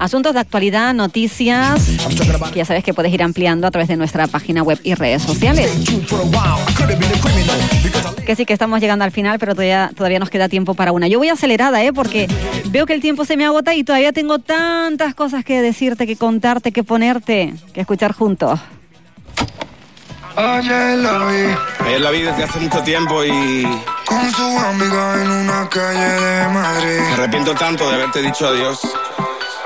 Asuntos de actualidad, noticias, que ya sabes que puedes ir ampliando a través de nuestra página web y redes sociales. Que sí, que estamos llegando al final, pero todavía nos queda tiempo para una. Yo voy acelerada, porque veo que el tiempo se me agota y todavía tengo tantas cosas que decirte, que contarte, que ponerte, que escuchar juntos. Ayer la vi desde hace mucho tiempo y con su amiga en una calle de Madrid. Me arrepiento tanto de haberte dicho adiós.